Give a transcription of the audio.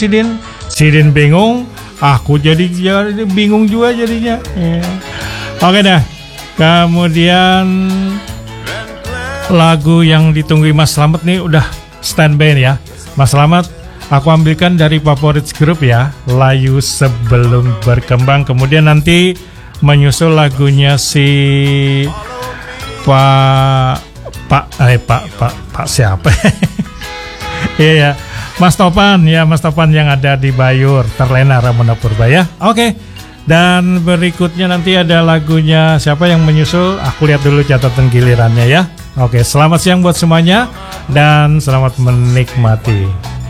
Sidin bingung, aku jadi bingung juga jadinya. Oke dah. Kemudian lagu yang ditunggu Mas Slamet nih udah standby ya. Mas Slamet, aku ambilkan dari favorit grup ya, Layu Sebelum Berkembang. Kemudian nanti menyusul lagunya si Pak siapa? Iya, Mas Topan ya, Mas Topan yang ada di Bayur, Terlena Ramona Purba ya. Oke. Dan berikutnya nanti ada lagunya siapa yang menyusul? Aku lihat dulu catatan gilirannya ya. Oke, selamat siang buat semuanya dan selamat menikmati.